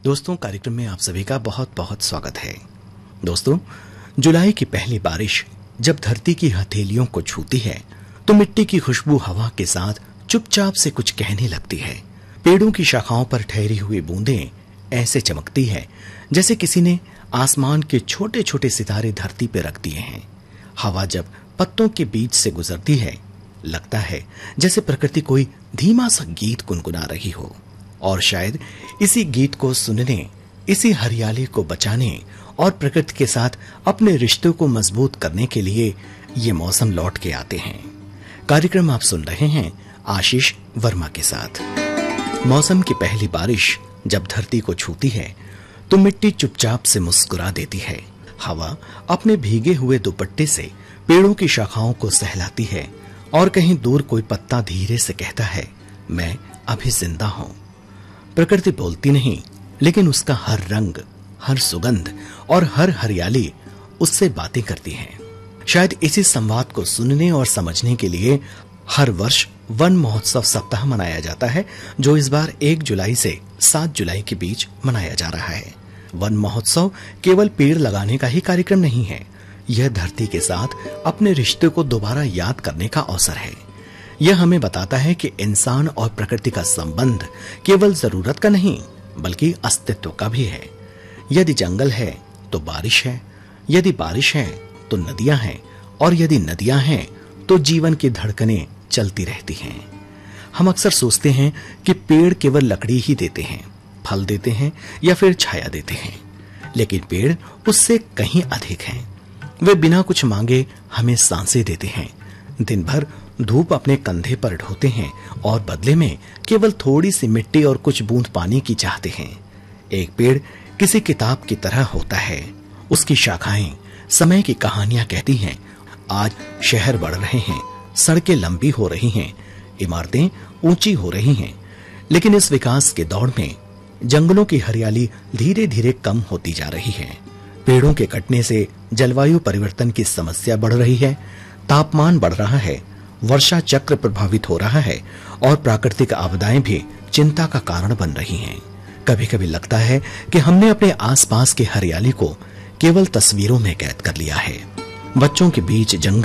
दोस्तों, कार्यक्रम में आप सभी का बहुत बहुत स्वागत है। दोस्तों, जुलाई की पहली बारिश जब धरती की हथेलियों को छूती है तो मिट्टी की खुशबू हवा के साथ चुपचाप से कुछ कहने लगती है। पेड़ों की शाखाओं पर ठहरी हुई बूंदें ऐसे चमकती है जैसे किसी ने आसमान के छोटे छोटे सितारे धरती पर रख दिए हैं। हवा जब पत्तों के बीच से गुजरती है, लगता है जैसे प्रकृति कोई धीमा सा गीत गुनगुना रही हो। और शायद इसी गीत को सुनने, इसी हरियाली को बचाने और प्रकृति के साथ अपने रिश्तों को मजबूत करने के लिए ये मौसम लौट के आते हैं। कार्यक्रम आप सुन रहे हैं आशीष वर्मा के साथ। मौसम की पहली बारिश जब धरती को छूती है तो मिट्टी चुपचाप से मुस्कुरा देती है। हवा अपने भीगे हुए दुपट्टे से पेड़ों की शाखाओं को सहलाती है और कहीं दूर कोई पत्ता धीरे से कहता है, मैं अभी जिंदा हूं। प्रकृति बोलती नहीं, लेकिन उसका हर रंग, हर सुगंध और हर हरियाली उससे बातें करती है। शायद इसी संवाद को सुनने और समझने के लिए हर वर्ष वन महोत्सव सप्ताह मनाया जाता है, जो इस बार 1 जुलाई से 7 जुलाई के बीच मनाया जा रहा है। वन महोत्सव केवल पेड़ लगाने का ही कार्यक्रम नहीं है, यह धरती के साथ अपने रिश्ते को दोबारा याद करने का अवसर है। यह हमें बताता है कि इंसान और प्रकृति का संबंध केवल जरूरत का नहीं, बल्कि अस्तित्व का भी है। यदि जंगल है तो बारिश है, यदि बारिश है तो नदियां हैं, और यदि नदियां हैं तो जीवन की धड़कनें चलती रहती हैं। हम अक्सर सोचते हैं कि पेड़ केवल लकड़ी ही देते हैं, फल देते हैं या फिर छाया देते हैं, लेकिन पेड़ उससे कहीं अधिक हैं। वे बिना कुछ मांगे हमें सांसें देते हैं, दिन भर धूप अपने कंधे पर ढोते हैं और बदले में केवल थोड़ी सी मिट्टी और कुछ बूंद पानी की चाहते हैं। एक पेड़ किसी किताब की तरह होता है, उसकी शाखाएं समय की कहानियां कहती हैं। आज शहर बढ़ रहे हैं, सड़कें लंबी हो रही हैं, इमारतें ऊंची हो रही हैं, लेकिन इस विकास के दौर में जंगलों की हरियाली धीरे धीरे कम होती जा रही है। पेड़ों के कटने से जलवायु परिवर्तन की समस्या बढ़ रही है, तापमान बढ़ रहा है, वर्षा चक्र प्रभावित हो रहा है और प्राकृतिक आपदाएं भी चिंता का कारण बन रही हैं। कभी कभी लगता है कि हमने अपने आसपास की हरियाली को केवल तस्वीरों में कैद कर लिया है। बच्चों के बीच जंगल